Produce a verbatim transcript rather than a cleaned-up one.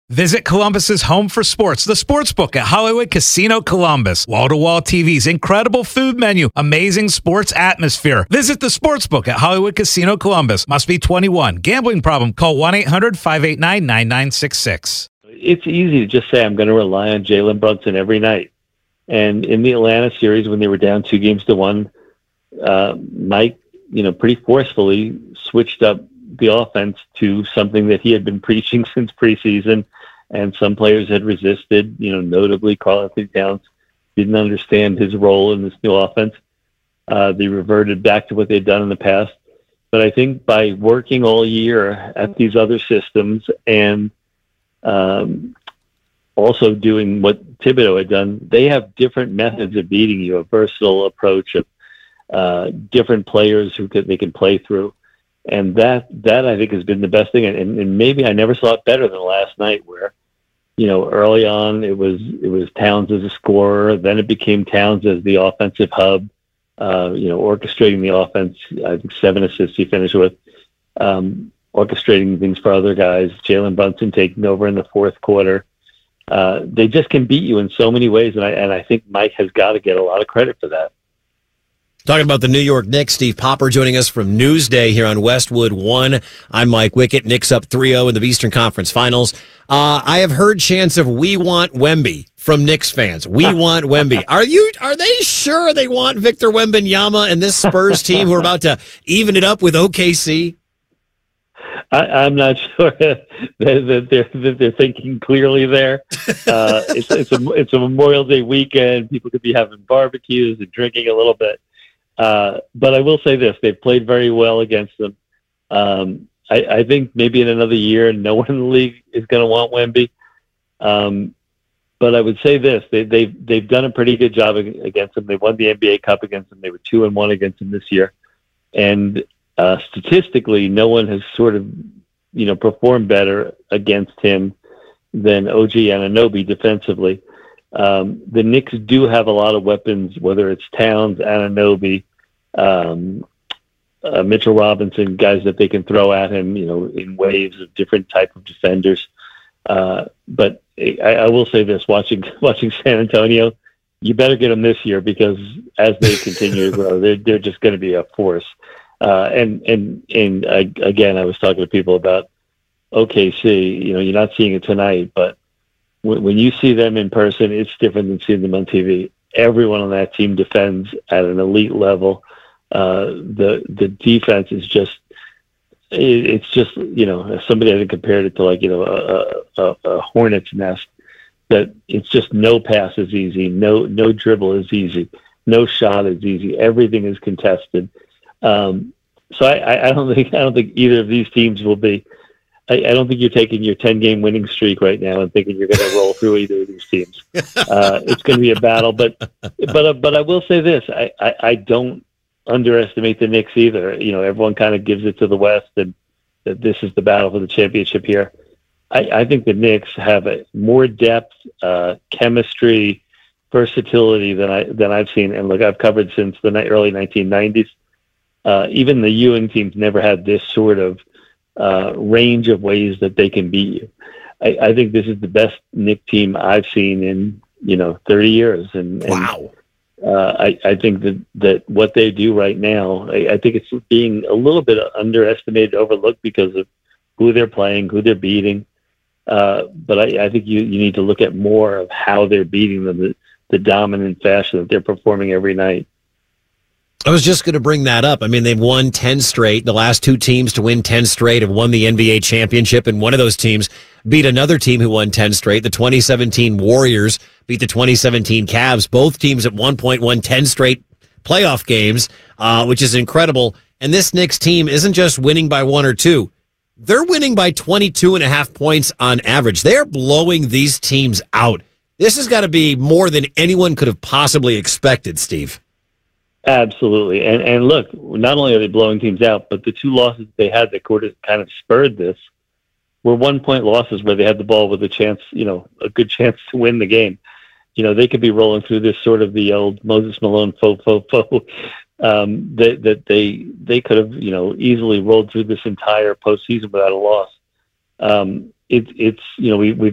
Visit Columbus's home for sports, the Sportsbook at Hollywood Casino Columbus. Wall-to-wall T Vs, incredible food menu, amazing sports atmosphere. Visit the Sportsbook at Hollywood Casino Columbus. Must be twenty-one. Gambling problem? Call one eight hundred five eight nine nine nine six six. It's easy to just say I'm going to rely on Jalen Brunson every night. And in the Atlanta series, when they were down two games to one, uh, Mike, you know, pretty forcefully switched up the offense to something that he had been preaching since preseason. And some players had resisted, you know, notably Karl-Anthony Towns didn't understand his role in this new offense. Uh, they reverted back to what they'd done in the past. But I think by working all year at these other systems and um, also doing what Thibodeau had done, they have different methods of beating you, a versatile approach of uh, different players who could, they can play through. And that, that I think has been the best thing. And, and maybe I never saw it better than last night where, you know, early on it was, it was Towns as a scorer. Then it became Towns as the offensive hub, uh, you know, orchestrating the offense. I think seven assists he finished with, um, orchestrating things for other guys. Jalen Brunson taking over in the fourth quarter. Uh, they just can beat you in so many ways. And I, and I think Mike has got to get a lot of credit for that. Talking about the New York Knicks, Steve Popper joining us from Newsday here on Westwood One. I'm Mike Wickett. Knicks up three oh in the Eastern Conference Finals. Uh, I have heard chants of "We want Wemby" from Knicks fans. We want Wemby. Are you? Are they sure they want Victor Wembanyama and this Spurs team who are about to even it up with O K C? I, I'm not sure that, that, they're, that they're thinking clearly there. Uh, it's, it's a it's a Memorial Day weekend. People could be having barbecues and drinking a little bit. Uh, but I will say this, they've played very well against them. Um, I, I think maybe in another year, no one in the league is going to want Wemby. Um, but I would say this, they, they've, they've done a pretty good job against them. They won the N B A Cup against them. They were two and one against them this year. And uh, statistically, no one has sort of, you know, performed better against him than O G Anunoby defensively. Um, the Knicks do have a lot of weapons, whether it's Towns, Anunoby, um, uh, Mitchell Robinson, guys that they can throw at him, you know, in waves of different type of defenders. Uh, but I, I will say this: watching watching San Antonio, you better get them this year because as they continue to grow, they're they're just going to be a force. Uh, and and and I, again, I was talking to people about O K C. You know, you're not seeing it tonight, but when you see them in person, it's different than seeing them on T V. Everyone on that team defends at an elite level. Uh, the the defense is just, it, it's just, you know, somebody I think compared it to like, you know, a, a, a hornet's nest, that it's just no pass is easy. No, no dribble is easy. No shot is easy. Everything is contested. Um, so I, I don't think, I don't think either of these teams will be, I, I don't think you're taking your ten-game winning streak right now and thinking you're going to roll through either of these teams. Uh, it's going to be a battle, but but uh, but I will say this: I, I, I don't underestimate the Knicks either. You know, everyone kind of gives it to the West, and that this is the battle for the championship here. I, I think the Knicks have a more depth, uh, chemistry, versatility than I than I've seen. And look, I've covered since the early nineteen nineties. Uh, even the Ewing teams never had this sort of Uh, range of ways that they can beat you. I, I think this is the best Knick team I've seen in, you know, thirty years. And, and wow. Uh, I, I think that, that what they do right now, I, I think it's being a little bit underestimated, overlooked because of who they're playing, who they're beating. Uh, but I, I think you, you need to look at more of how they're beating them, the, the dominant fashion that they're performing every night. I was just going to bring that up. I mean, they've won ten straight. The last two teams to win ten straight have won the N B A championship, and one of those teams beat another team who won ten straight. The twenty seventeen Warriors beat the twenty seventeen Cavs. Both teams at one point won ten straight playoff games, uh, which is incredible. And this Knicks team isn't just winning by one or two. They're winning by twenty-two and a half points on average. They're blowing these teams out. This has got to be more than anyone could have possibly expected, Steve. Absolutely. And and look, not only are they blowing teams out, but the two losses they had that kind of spurred this were one-point losses where they had the ball with a chance, you know, a good chance to win the game. You know, they could be rolling through this sort of the old Moses Malone faux, faux, faux, um, that, that they they could have, you know, easily rolled through this entire postseason without a loss. Um, it, it's, you know, we, we've